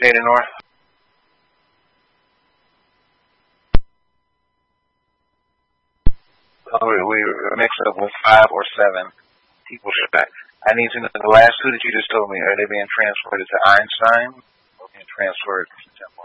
Data North? We mix up with 5 or 7 people shot. I need to know the last 2 that you just told me. Are they being transported to Einstein or being transferred to Temple?